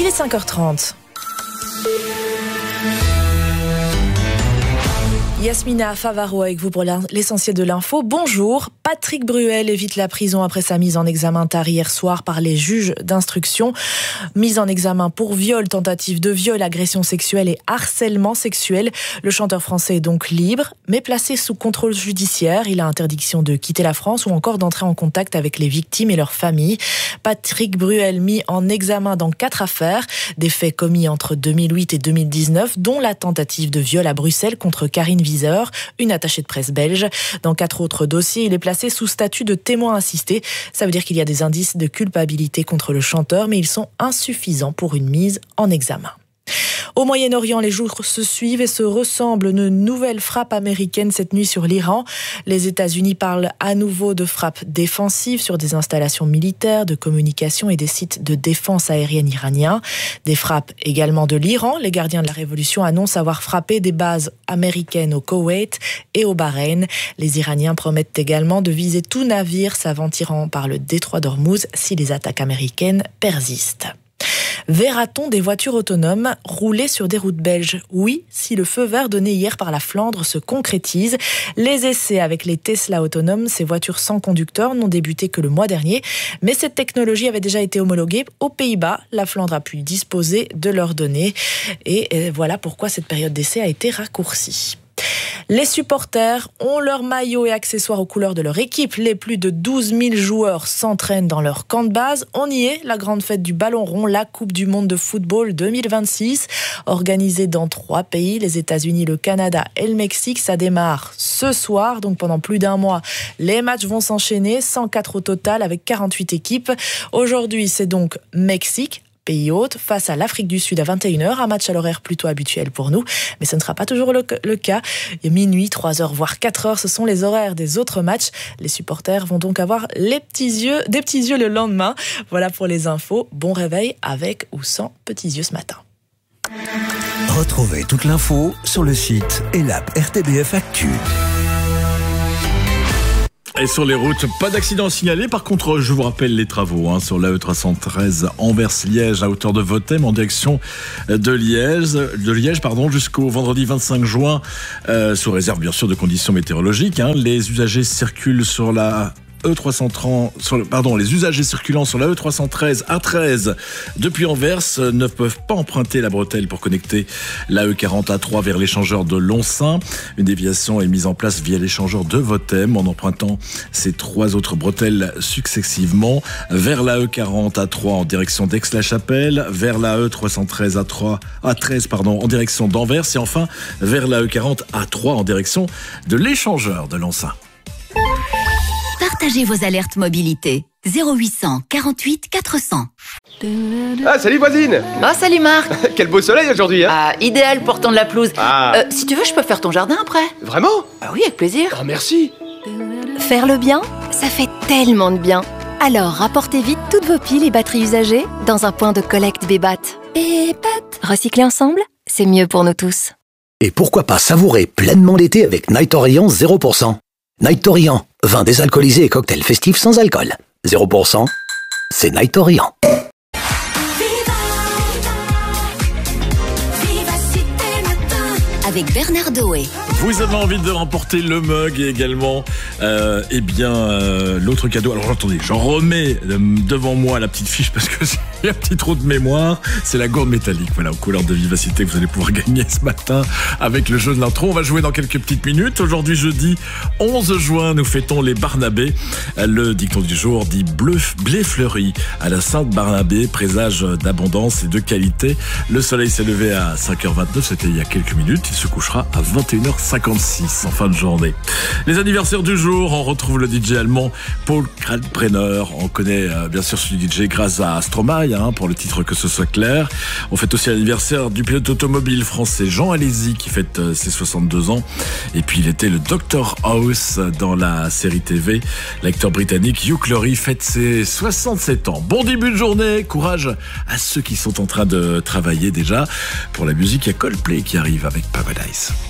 est 5h30. Yasmina Favaro avec vous pour l'essentiel de l'info. Bonjour. Patrick Bruel évite la prison après sa mise en examen tard hier soir par les juges d'instruction. Mise en examen pour viol, tentative de viol, agression sexuelle et harcèlement sexuel. Le chanteur français est donc libre, mais placé sous contrôle judiciaire. Il a interdiction de quitter la France ou encore d'entrer en contact avec les victimes et leurs familles. Patrick Bruel mis en examen dans 4 affaires. Des faits commis entre 2008 et 2019, dont la tentative de viol à Bruxelles contre Karine Viseur, une attachée de presse belge. Dans 4 autres dossiers, il est placé sous statut de témoin assisté. Ça veut dire qu'il y a des indices de culpabilité contre le chanteur, mais ils sont insuffisants pour une mise en examen. Au Moyen-Orient, les jours se suivent et se ressemblent. Une nouvelle frappe américaine cette nuit sur l'Iran. Les États-Unis parlent à nouveau de frappes défensives sur des installations militaires, de communication et des sites de défense aérienne iraniens. Des frappes également de l'Iran. Les gardiens de la révolution annoncent avoir frappé des bases américaines au Koweït et au Bahreïn. Les Iraniens promettent également de viser tout navire s'aventurant par le détroit d'Ormuz si les attaques américaines persistent. Verra-t-on des voitures autonomes rouler sur des routes belges ? Oui, si le feu vert donné hier par la Flandre se concrétise. Les essais avec les Tesla autonomes, ces voitures sans conducteur, n'ont débuté que le mois dernier. Mais cette technologie avait déjà été homologuée aux Pays-Bas. La Flandre a pu disposer de leurs données. Et voilà pourquoi cette période d'essai a été raccourcie. Les supporters ont leurs maillots et accessoires aux couleurs de leur équipe. Les plus de 12 000 joueurs s'entraînent dans leur camp de base. On y est, la grande fête du ballon rond, la Coupe du monde de football 2026. Organisée dans 3 pays, les États-Unis, le Canada et le Mexique. Ça démarre ce soir, donc pendant plus d'un mois. Les matchs vont s'enchaîner, 104 au total avec 48 équipes. Aujourd'hui, c'est donc Mexique, pays hôte, face à l'Afrique du Sud à 21h, un match à l'horaire plutôt habituel pour nous, mais ce ne sera pas toujours le cas. Minuit, 3h, voire 4h, ce sont les horaires des autres matchs. Les supporters vont donc avoir des petits yeux le lendemain. Voilà pour les infos. Bon réveil avec ou sans petits yeux ce matin. Retrouvez toute l'info sur le site et l'app RTBF Actu. Et sur les routes, pas d'accident signalé. Par contre, je vous rappelle les travaux sur la E313 Anvers-Liège à hauteur de Vothem en direction de Liège, jusqu'au vendredi 25 juin, sous réserve bien sûr de conditions météorologiques. Les usagers circulent sur la les usagers circulant sur la E313 A13 depuis Anvers ne peuvent pas emprunter la bretelle pour connecter la E40 A3 vers l'échangeur de Lonsin. Une déviation est mise en place via l'échangeur de Vothem en empruntant ces 3 autres bretelles successivement vers la E40 A3 en direction d'Aix-la-Chapelle, vers la E313 A13 en direction d'Anvers et enfin vers la E40 A3 en direction de l'échangeur de Lonsin. Partagez vos alertes mobilité. 0800 48 400. Ah, salut voisine. Oh, salut Marc. Quel beau soleil aujourd'hui, hein. Ah, idéal pour tondre la pelouse. Si tu veux, je peux faire ton jardin après. Vraiment? Ah oui, avec plaisir. Oh, merci. Faire le bien, ça fait tellement de bien. Alors, rapportez vite toutes vos piles et batteries usagées dans un point de collecte Bébat. Bébat. Recycler ensemble, c'est mieux pour nous tous. Et pourquoi pas savourer pleinement l'été avec Night Orient 0%. Night Orient, vin désalcoolisé et cocktail festif sans alcool. 0%, c'est Night Orient. Avec Bernard Doé. Vous avez envie de remporter le mug et également l'autre cadeau. Alors attendez, j'en remets devant moi la petite fiche parce que il y a un petit trou de mémoire. C'est la gourde métallique, voilà, aux couleurs de vivacité que vous allez pouvoir gagner ce matin avec le jeu de l'intro. On va jouer dans quelques petites minutes. Aujourd'hui, jeudi 11 juin, nous fêtons les Barnabés. Le dicton du jour dit blé fleuri à la Sainte-Barnabé, présage d'abondance et de qualité. Le soleil s'est levé à 5h29, c'était il y a quelques minutes. Il se couchera à 21h56 en fin de journée. Les anniversaires du jour, on retrouve le DJ allemand Paul Kalkbrenner. On connaît bien sûr ce DJ grâce à Stromae pour le titre Que ce soit clair. On fête aussi l'anniversaire du pilote automobile français Jean Alesi qui fête ses 62 ans. Et puis il était le Dr House dans la série TV. L'acteur britannique Hugh Laurie fête ses 67 ans. Bon début de journée, courage à ceux qui sont en train de travailler déjà. Pour la musique, il y a Coldplay qui arrive avec Paradise.